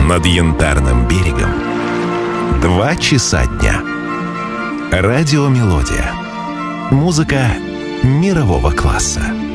над Янтарным берегом 2 часа дня. Радиомелодия. Музыка мирового класса.